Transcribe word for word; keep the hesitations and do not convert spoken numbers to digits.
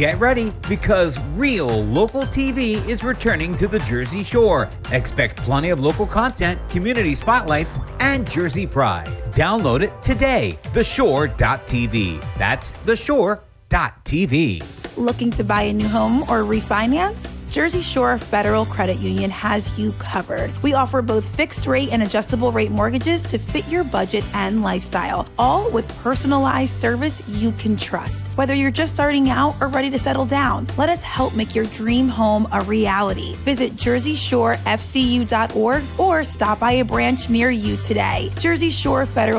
Get ready, because real local T V is returning to the Jersey Shore. Expect plenty of local content, community spotlights, and Jersey pride. Download it today, the shore dot t v. That's the shore dot t v. Looking to buy a new home or refinance? Jersey Shore Federal Credit Union has you covered. We offer both fixed rate and adjustable rate mortgages to fit your budget and lifestyle, all with personalized service you can trust. Whether you're just starting out or ready to settle down, let us help make your dream home a reality. Visit jersey shore f c u dot org or stop by a branch near you today. Jersey Shore Federal